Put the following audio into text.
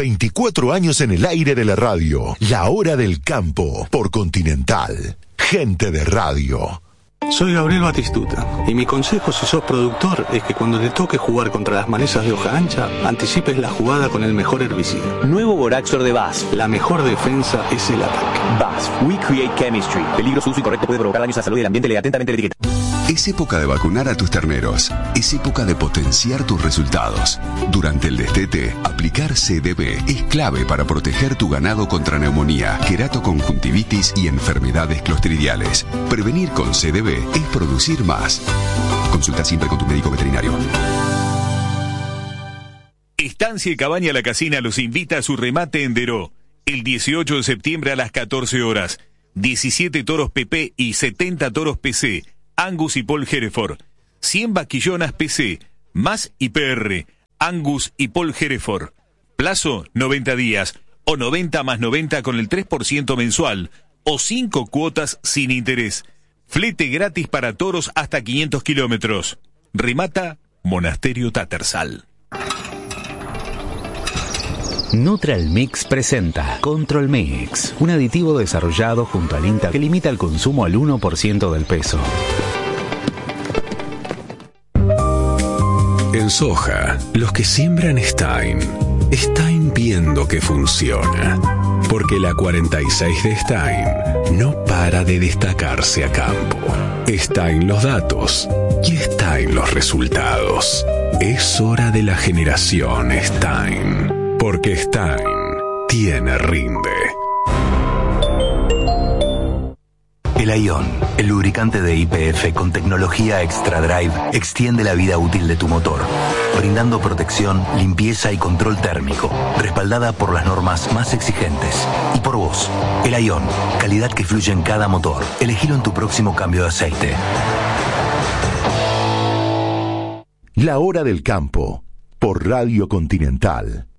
24 años en el aire de la radio. La hora del campo por Continental. Gente de radio. Soy Gabriel Batistuta y mi consejo si sos productor es que cuando te toque jugar contra las malezas de hoja ancha, anticipes la jugada con el mejor herbicida. Nuevo Boraxor de BASF. La mejor defensa es el ataque. BASF, We Create Chemistry. Peligro, su uso incorrecto puede provocar daños a la salud y al ambiente. Lee atentamente la etiqueta. Es época de vacunar a tus terneros. Es época de potenciar tus resultados. Durante el destete, aplicar CDB es clave para proteger tu ganado contra neumonía, queratoconjuntivitis y enfermedades clostridiales. Prevenir con CDB es producir más. Consulta siempre con tu médico veterinario. Estancia y Cabaña La Casina los invita a su remate en Deró. El 18 de septiembre a las 14 horas. 17 toros PP y 70 toros PC. Angus y Paul Hereford. 100 vaquillonas PC, más IPR, Angus y Paul Hereford. Plazo 90 días, o 90 más 90 con el 3% mensual, o 5 cuotas sin interés. Flete gratis para toros hasta 500 kilómetros. Remata Monasterio Tattersall. Neutral Mix presenta Control Mix, un aditivo desarrollado junto al INTA que limita el consumo al 1% del peso. En soja, los que siembran Stein viendo que funciona. Porque la 46 de Stein no para de destacarse a campo. Stein los datos y Stein los resultados. Es hora de la generación Stein. Porque Stein tiene rinde. El Ion, el lubricante de YPF con tecnología Extra Drive, extiende la vida útil de tu motor, brindando protección, limpieza y control térmico, respaldada por las normas más exigentes. Y por vos, el Ion, calidad que fluye en cada motor. Elegilo en tu próximo cambio de aceite. La hora del campo por Radio Continental.